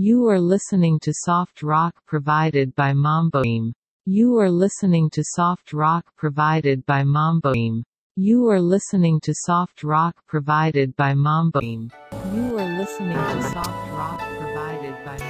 You are listening to soft rock provided by Mamboim. You are listening to soft rock provided by Mamboim. You are listening to soft rock provided by Mamboim. You are listening to soft rock provided by